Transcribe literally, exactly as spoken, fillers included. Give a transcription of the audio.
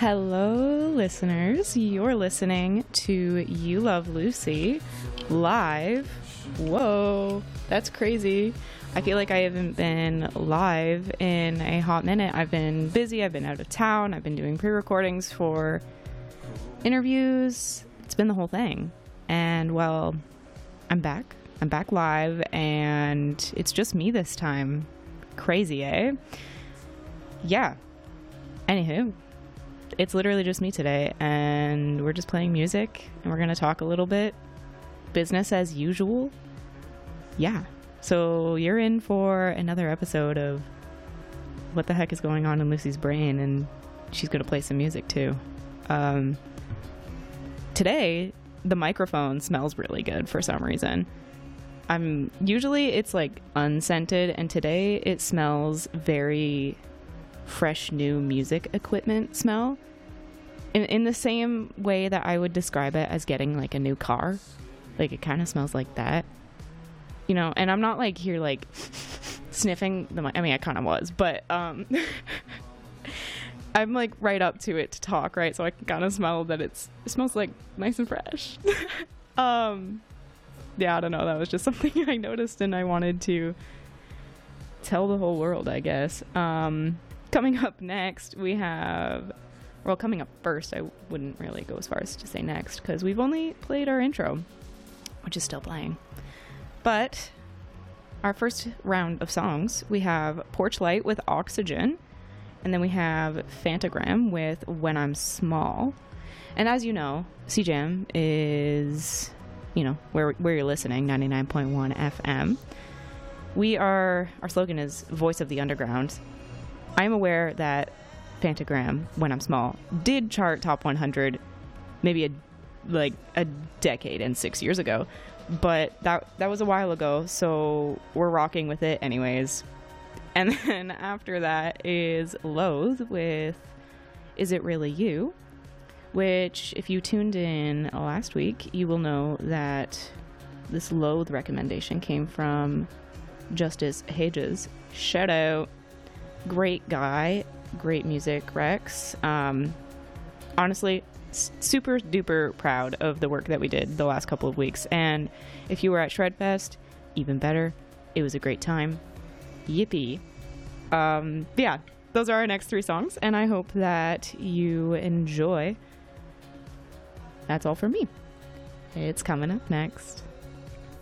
Hello, listeners. You're listening to You Love Lucy live. Whoa, that's crazy. I feel like I haven't been live in a hot minute. I've been busy. I've been out of town. I've been doing pre-recordings for interviews. It's been the whole thing. And, well, I'm back. I'm back live, and it's just me this time. Crazy, eh? Yeah. Anywho, it's literally just me today, and we're just playing music, and we're going to talk a little bit. Business as usual. Yeah. So you're in for another episode of what the heck is going on in Lucy's brain, and she's going to play some music too. Um, today, the microphone smells really good for some reason. I'm usually it's like unscented, and today it smells very fresh new music equipment smell, in in the same way that I would describe it as getting like a new car. Like, it kind of smells like that, you know. And I'm not like here like sniffing the I mean I kind of was, but um I'm like right up to it to talk, right? So I can kind of smell that it's it smells like nice and fresh. um yeah, I don't know, that was just something I noticed, and I wanted to tell the whole world, I guess. Um Coming up next, we have, well, coming up first, I wouldn't really go as far as to say next, because we've only played our intro, which is still playing. But our first round of songs, we have Porch Light with Oxygen, and then we have Fantagram with When I'm Small. And as you know, C J M is, you know, where, where you're listening, ninety-nine point one F M. We are, our slogan is Voice of the Underground. I am aware that Fantagram, When I'm Small, did chart top one hundred maybe a like a decade and six years ago, but that that was a while ago, so we're rocking with it anyways. And then after that is Loathe with Is It Really You, which, if you tuned in last week, you will know that this Loathe recommendation came from Justice Hages. Shout out. Great guy, great music, Rex. Um, honestly, s- super duper proud of the work that we did the last couple of weeks. And if you were at Shredfest, even better. It was a great time. Yippee. Um, yeah, those are our next three songs, and I hope that you enjoy. That's all for me. It's coming up next.